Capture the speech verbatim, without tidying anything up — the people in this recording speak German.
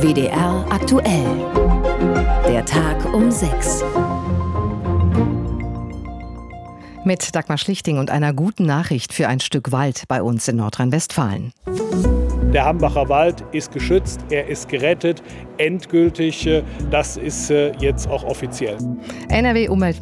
W D R aktuell. Der Tag um sechs. Mit Dagmar Schlichting und einer guten Nachricht für ein Stück Wald bei uns in Nordrhein-Westfalen. Der Hambacher Wald ist geschützt, er ist gerettet, endgültig. Das ist jetzt auch offiziell. N R W-Umwelt